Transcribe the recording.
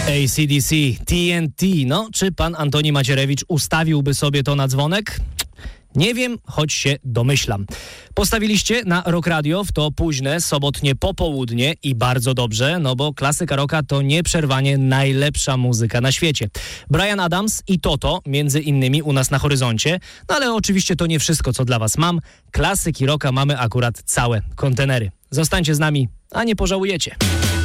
AC/DC, TNT. No, czy pan Antoni Macierewicz ustawiłby sobie to na dzwonek? Nie wiem, choć się domyślam. Postawiliście na Rock Radio w to późne, sobotnie popołudnie i bardzo dobrze, no bo klasyka rocka to nieprzerwanie najlepsza muzyka na świecie. Bryan Adams i Toto, między innymi u nas na horyzoncie, no ale oczywiście to nie wszystko, co dla was mam. Klasyki rocka mamy akurat całe kontenery. Zostańcie z nami, a nie pożałujecie.